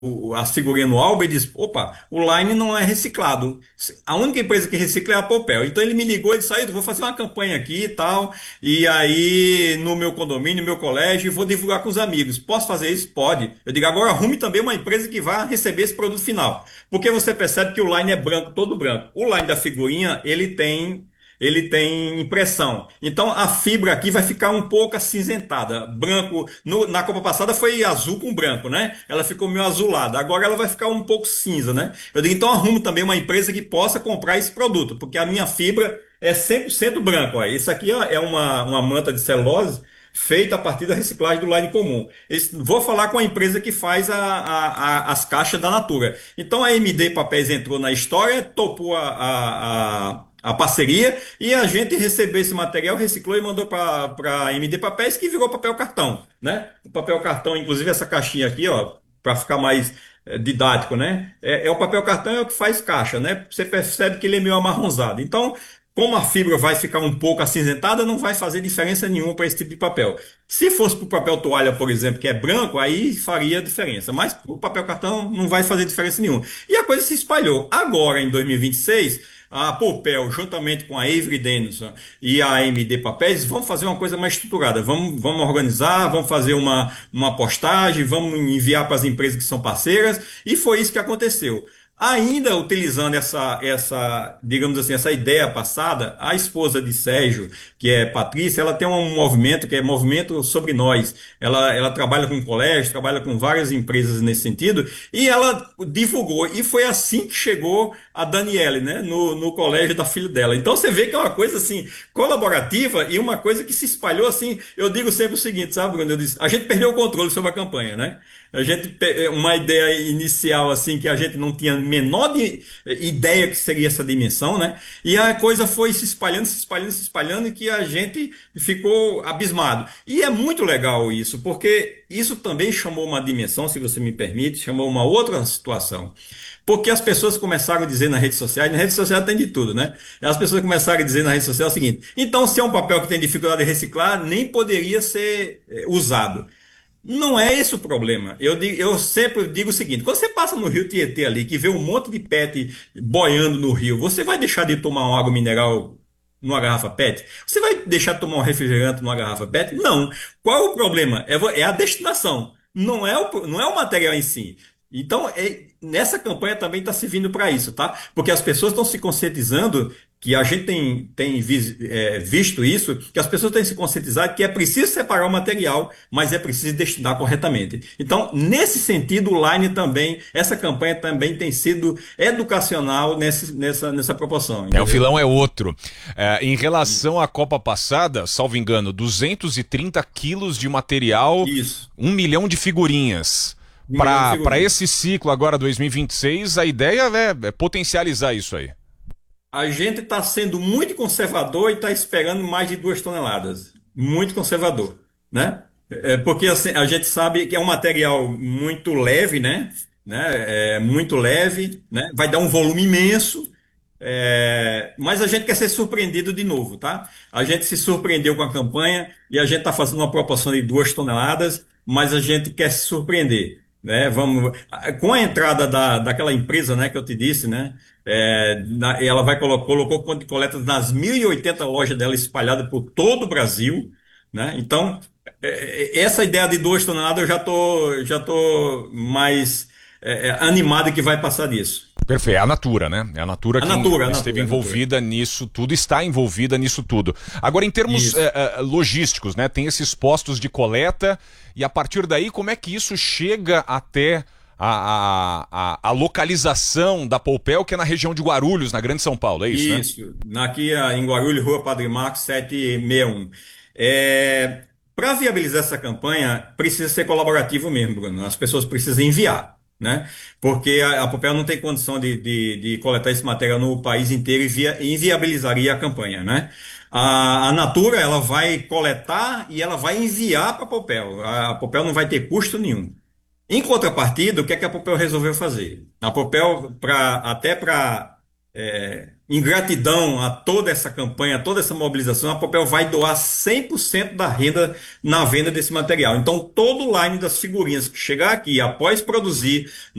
as figurinhas no álbum e diz, opa, o Line não é reciclado. A única empresa que recicla é a Popel. Então ele me ligou e disse, aí, vou fazer uma campanha aqui e tal, e aí no meu condomínio, no meu colégio, e vou divulgar com os amigos. Posso fazer isso? Pode. Eu digo, agora arrume também uma empresa que vá receber esse produto final. Porque você percebe que o Line é branco, todo branco. O Line da figurinha, ele tem impressão. Então a fibra aqui vai ficar um pouco acinzentada. Branco, na Copa passada foi azul com branco, né? Ela ficou meio azulada. Agora ela vai ficar um pouco cinza, né? Eu digo, então arrumo também uma empresa que possa comprar esse produto, porque a minha fibra é 100% branco. Ó. Isso aqui ó, é uma manta de celulose feita a partir da reciclagem do line comum. Vou falar com a empresa que faz as caixas da Natura. Então a MD Papéis entrou na história, topou a parceria e a gente recebeu esse material, reciclou e mandou para a MD Papéis, que virou papel cartão, né? O papel cartão, inclusive essa caixinha aqui, ó, para ficar mais didático, né? O papel cartão é o que faz caixa, né? Você percebe que ele é meio amarronzado. Então, como a fibra vai ficar um pouco acinzentada, não vai fazer diferença nenhuma para esse tipo de papel. Se fosse para o papel toalha, por exemplo, que é branco, aí faria diferença. Mas o papel cartão não vai fazer diferença nenhuma. E a coisa se espalhou. Agora, em 2026, a Popel, juntamente com a Avery Dennison e a AMD Papéis, vamos fazer uma coisa mais estruturada. Vamos organizar, vamos fazer uma postagem, vamos enviar para as empresas que são parceiras. E foi isso que aconteceu. Ainda utilizando digamos assim, essa ideia passada, a esposa de Sérgio, que é Patrícia, ela tem um movimento que é Movimento Sobre Nós. Ela trabalha com colégio, trabalha com várias empresas nesse sentido, e ela divulgou. E foi assim que chegou a Daniele, né, no colégio da filha dela. Então você vê que é uma coisa assim, colaborativa e uma coisa que se espalhou assim. Eu digo sempre o seguinte, sabe, Bruno? Eu disse, a gente perdeu o controle sobre a campanha, né? Uma ideia inicial assim que a gente não tinha a menor ideia que seria essa dimensão, né? E a coisa foi se espalhando, se espalhando, se espalhando e que a gente ficou abismado. E é muito legal isso, porque isso também chamou uma dimensão, se você me permite, chamou uma outra situação. Porque as pessoas começaram a dizer nas redes sociais tem de tudo, né? As pessoas começaram a dizer na rede social o seguinte: então, se é um papel que tem dificuldade de reciclar, nem poderia ser usado. Não é esse o problema. Eu sempre digo o seguinte: quando você passa no Rio Tietê ali, que vê um monte de PET boiando no rio, você vai deixar de tomar uma água mineral numa garrafa PET? Você vai deixar de tomar um refrigerante numa garrafa PET? Não. Qual é o problema? É a destinação. Não é o material em si. Então, nessa campanha também está servindo para isso, tá? Porque as pessoas estão se conscientizando que a gente tem visto isso, que as pessoas têm se conscientizado que é preciso separar o material, mas é preciso destinar corretamente. Então, nesse sentido, o Line também, essa campanha também tem sido educacional nessa proporção, O entendeu? filão é outro. Em relação à Copa passada, salvo engano, 230 quilos de material, Isso. 1 milhão de figurinhas. 1 milhão de Para figurinhas. esse ciclo agora 2026, a ideia é potencializar isso aí. A gente está sendo muito conservador e está esperando mais de 2 toneladas. Muito conservador, né? Porque assim, a gente sabe que é um material muito leve, né? Muito leve, né? Vai dar um volume imenso. Mas a gente quer ser surpreendido de novo, tá? A gente se surpreendeu com a campanha e a gente está fazendo uma proporção de 2 toneladas, mas a gente quer se surpreender, né? Com a entrada daquela empresa, né, que eu te disse, né? Ela colocou ponto de coleta nas 1.080 lojas dela espalhadas por todo o Brasil, né? Então, essa ideia de 2 toneladas eu já tô mais animado que vai passar disso. Perfeito, é a Natura, né? É a Natura A que Natura, a esteve Natura, a Natura. envolvida nisso tudo, está envolvida nisso tudo. Agora, em termos Isso. logísticos, né? Tem esses postos de coleta e a partir daí, como é que isso chega até a localização da Poupel, que é na região de Guarulhos, na Grande São Paulo, é isso, né? Isso. Aqui em Guarulhos, Rua Padre Marcos, 761. Para viabilizar essa campanha, precisa ser colaborativo mesmo, Bruno. As pessoas precisam enviar, né? Porque a Papel não tem condição de coletar esse material no país inteiro e inviabilizaria a campanha, né? A Natura, ela vai coletar e ela vai enviar para a Papel. A Papel não vai ter custo nenhum. Em contrapartida, o que é que a Popel resolveu fazer? A Popel, até para Em gratidão a toda essa campanha, a toda essa mobilização, a Papel vai doar 100% da renda na venda desse material. Então, todo o line das figurinhas que chegar aqui após produzir